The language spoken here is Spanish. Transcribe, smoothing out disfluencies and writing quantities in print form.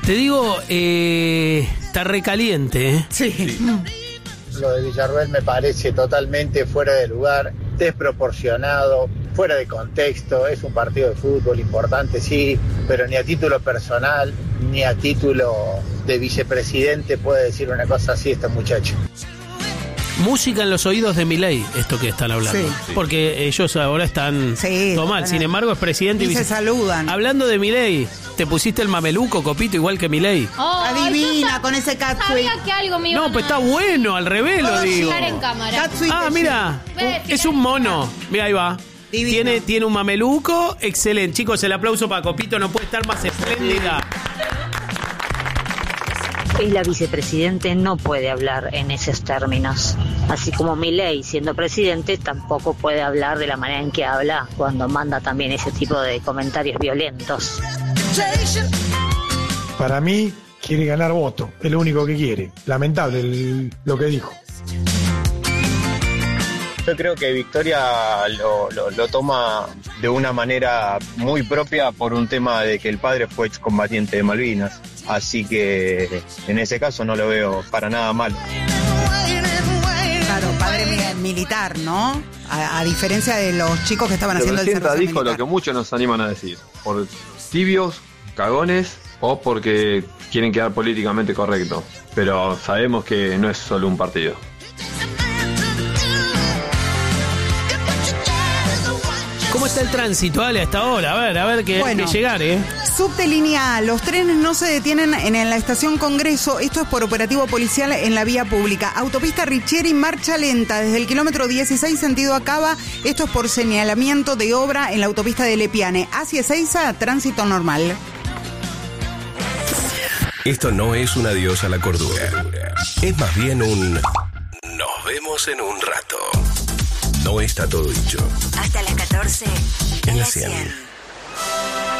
Te digo, está recaliente, ¿eh? Sí. Lo de Villarroel me parece totalmente fuera de lugar, desproporcionado, fuera de contexto. Es un partido de fútbol importante, sí, pero ni a título personal, ni a título de vicepresidente puede decir una cosa así este muchacho. Música en los oídos de Milei, esto que están hablando. Sí. Porque ellos ahora están todo mal. Sin embargo, es presidente y se saludan. Hablando de Milei, te pusiste el mameluco, Copito, igual que Milei. Oh, adivina con ese catsuit. Sabía que algo me iba No, pues está bueno, al revés lo digo. en cámara. Mira, es un mono. Mira, ahí va. Tiene un mameluco, excelente. Chicos, el aplauso para Copito, no puede estar más espléndida. Es la vicepresidente, no puede hablar en esos términos. Así como Milei, siendo presidente, tampoco puede hablar de la manera en que habla cuando manda también ese tipo de comentarios violentos. Para mí, quiere ganar voto, es lo único que quiere. Lamentable lo que dijo. Yo creo que Victoria lo toma de una manera muy propia por un tema de que el padre fue excombatiente de Malvinas. Así que en ese caso no lo veo para nada malo. Claro, padre militar, ¿no? A diferencia de los chicos que estaban haciendo el servicio dijo militar. Lo que muchos nos animan a decir. Por tibios, cagones o porque quieren quedar políticamente correctos. Pero sabemos que no es solo un partido. ¿Cómo está el tránsito, Ale, hasta ahora? A ver que llegar, ¿eh? Subte línea A, los trenes no se detienen en la estación Congreso, esto es por operativo policial en la vía pública. Autopista Richieri, marcha lenta desde el kilómetro 16 sentido Acaba, esto es por señalamiento de obra en la autopista de Lepiane. Hacia Ezeiza, tránsito normal. Esto no es un adiós a la cordura, es más bien un nos vemos en un rato. No está todo dicho. Hasta las 14 en la 100.